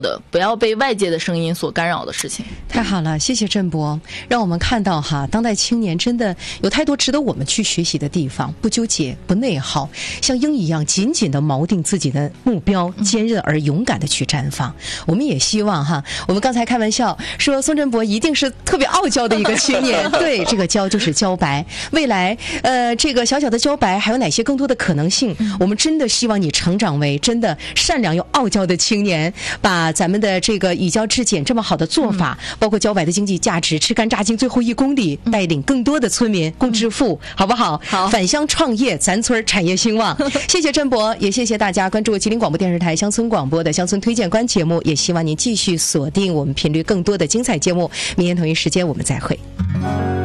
的，不要被外界的声音所干扰的事情。 太好了，谢谢振博，让我们看到当代青年真的有太多值得我们去学习的地方，不纠结，不内耗，像鹰一样紧紧地锚定自己的目标，坚韧而勇敢地去绽放。我们也希望我们刚才开玩笑说宋振博一定是特别傲娇的一个青年，对，这个娇就是娇白，未来这个小小的娇白还有哪些更多的可能性，我们真的希望你成长为真的善良又傲娇的青年，把咱们的这个以娇制简这么好的做法，包括茭白的经济价值，吃干榨精最后1公里，带领更多的村民共致富，好不好？ 好， 返乡创业，咱村产业兴旺。谢谢振博，也谢谢大家关注吉林广播电视台乡村广播的乡村推荐官节目，也希望您继续锁定我们频率更多的精彩节目。明天同一时间我们再会。